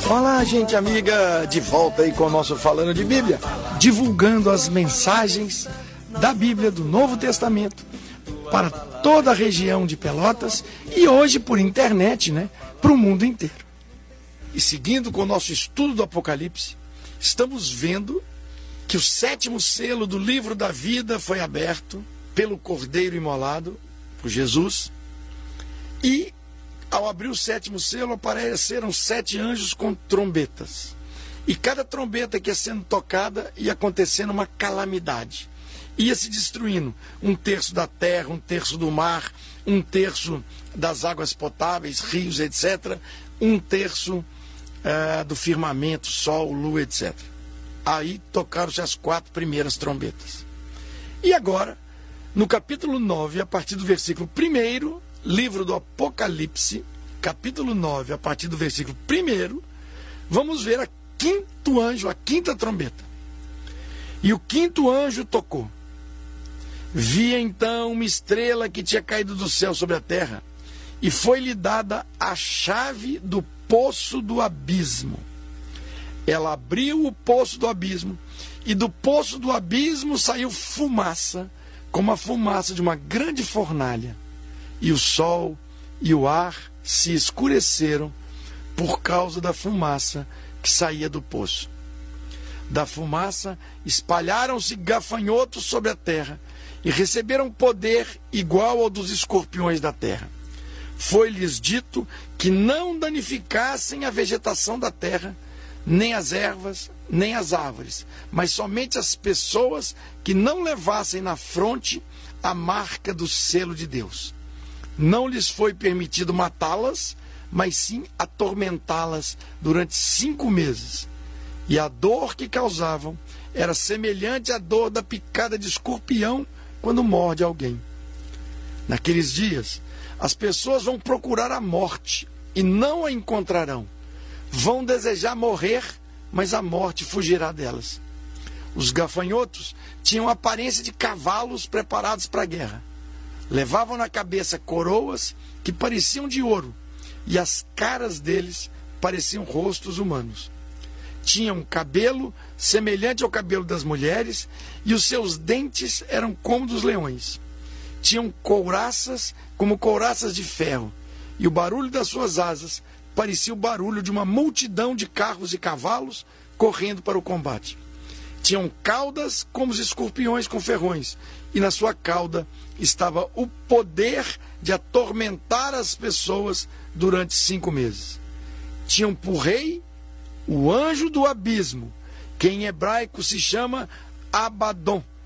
Olá, gente amiga, de volta aí com o nosso Falando de Bíblia, divulgando as mensagens da Bíblia do Novo Testamento para toda a região de Pelotas e hoje por internet, para o mundo inteiro. E seguindo com o nosso estudo do Apocalipse, estamos vendo que o 7º selo do livro da vida foi aberto pelo Cordeiro imolado, por Jesus, e ao abrir o 7º selo, apareceram 7 anjos com trombetas. E cada trombeta que ia sendo tocada ia acontecendo uma calamidade. Ia se destruindo 1/3 da terra, 1/3 do mar, 1/3 das águas potáveis, rios, etc. 1/3 do firmamento, sol, lua, etc. Aí tocaram-se as 4 primeiras trombetas. E agora, no capítulo 9, a partir do versículo 1º, livro do Apocalipse, capítulo 9, a partir do versículo 1º, vamos ver a 5º anjo, a 5ª trombeta. E o 5º anjo tocou. Vi então uma estrela que tinha caído do céu sobre a terra, e foi-lhe dada a chave do poço do abismo. Ela abriu o poço do abismo, e do poço do abismo saiu fumaça, como a fumaça de uma grande fornalha. E o sol e o ar se escureceram por causa da fumaça que saía do poço. Da fumaça espalharam-se gafanhotos sobre a terra e receberam poder igual ao dos escorpiões da terra. Foi-lhes dito que não danificassem a vegetação da terra, nem as ervas, nem as árvores, mas somente as pessoas que não levassem na fronte a marca do selo de Deus. Não lhes foi permitido matá-las, mas sim atormentá-las durante 5 meses. E a dor que causavam era semelhante à dor da picada de escorpião quando morde alguém. Naqueles dias, as pessoas vão procurar a morte e não a encontrarão. Vão desejar morrer, mas a morte fugirá delas. Os gafanhotos tinham a aparência de cavalos preparados para a guerra. Levavam na cabeça coroas que pareciam de ouro, e as caras deles pareciam rostos humanos. Tinham cabelo semelhante ao cabelo das mulheres, e os seus dentes eram como dos leões. Tinham couraças como couraças de ferro, e o barulho das suas asas parecia o barulho de uma multidão de carros e cavalos correndo para o combate. Tinham caudas como os escorpiões com ferrões, e na sua cauda estava o poder de atormentar as pessoas durante 5 meses. Tinham por rei o anjo do abismo, que em hebraico se chama Abaddon,